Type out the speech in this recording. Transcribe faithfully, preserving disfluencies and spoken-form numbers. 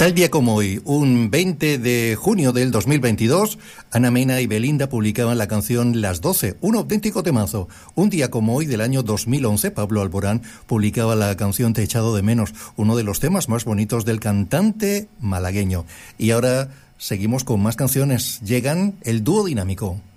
Tal día como hoy, un veinte de junio del dos mil veintidós, Ana Mena y Belinda publicaban la canción Las doce, un auténtico temazo. Un día como hoy del año dos mil once, Pablo Alborán publicaba la canción Te he echado de menos, uno de los temas más bonitos del cantante malagueño. Y ahora seguimos con más canciones. Llegan el dúo dinámico.